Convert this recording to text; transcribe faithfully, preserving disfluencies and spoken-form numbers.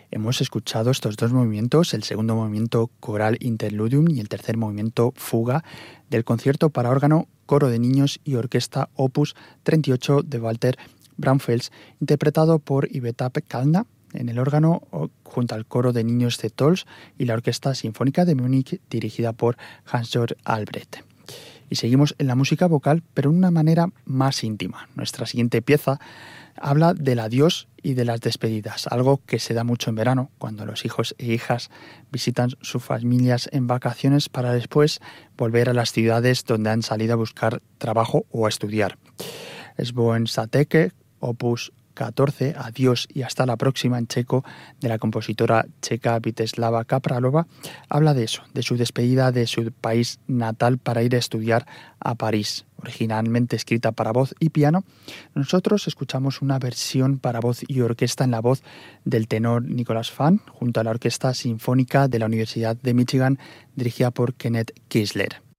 Hemos escuchado estos dos movimientos, el segundo movimiento Coral Interludium y el tercer movimiento Fuga, del concierto para órgano, coro de niños y orquesta Opus treinta y ocho de Walter Braunfels, interpretado por Iveta Kalna en el órgano junto al coro de niños de Tols y la Orquesta Sinfónica de Múnich dirigida por Hans-Georg Albrecht. Y seguimos en la música vocal, pero de una manera más íntima. Nuestra siguiente pieza habla del adiós y de las despedidas, algo que se da mucho en verano, cuando los hijos e hijas visitan sus familias en vacaciones para después volver a las ciudades donde han salido a buscar trabajo o a estudiar. Zvoen Zateke, opus catorce, Adiós y hasta la próxima en checo, de la compositora checa Vítězslava Kapralova, habla de eso, de su despedida de su país natal para ir a estudiar a París. Originalmente escrita para voz y piano, nosotros escuchamos una versión para voz y orquesta en la voz del tenor Nicholas Fan, junto a la Orquesta Sinfónica de la Universidad de Michigan, dirigida por Kenneth Kiesler.